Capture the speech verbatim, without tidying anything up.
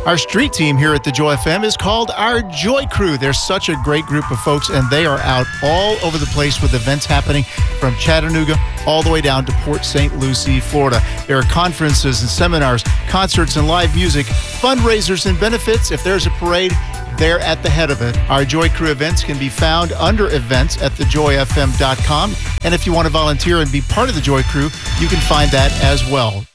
Our street team here at the Joy F M is called our Joy Crew. They're such a great group of folks, and they are out all over the place with events happening from Chattanooga all the way down to Port Saint Lucie, Florida. There are conferences and seminars, concerts and live music, fundraisers and benefits. If there's a parade, they're at the head of it. Our Joy Crew events can be found under events at the joy f m dot com. And if you want to volunteer and be part of the Joy Crew, you can find that as well.